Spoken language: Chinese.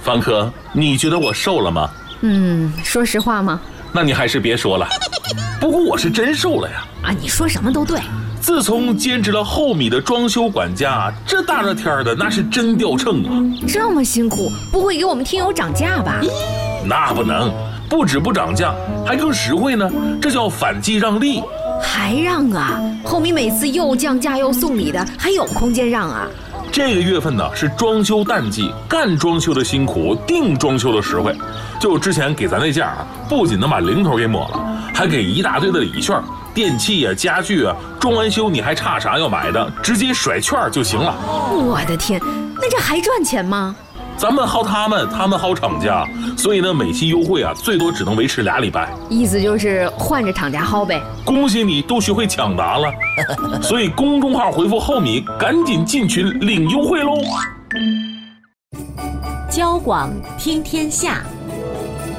方科，你觉得我瘦了吗？ 说实话吗？ 那你还是别说了。不过我是真瘦了呀。 啊，你说什么都对。 自从兼职了后米的装修管家，这大热天的那是真掉秤啊！ 这么辛苦，不会给我们听友涨价吧？ 那不能，不止不涨价，还更实惠呢。这叫反季让利。 还让啊？后米每次又降价又送礼的，还有空间让啊？ 这个月份呢是装修淡季，干装修的辛苦，定装修的实惠。就之前给咱那家啊，不仅能把零头给抹了，还给一大堆的礼券，电器啊、家具啊，装完修你还差啥要买的，直接甩券就行了。 我的天，那这还赚钱吗？ 咱们薅他们，他们薅厂家，所以呢，每期优惠啊，最多只能维持2礼拜。 意思就是换着厂家薅呗。 恭喜你都学会抢答了，所以公众号回复后米，赶紧进群领优惠喽。 交广听天下。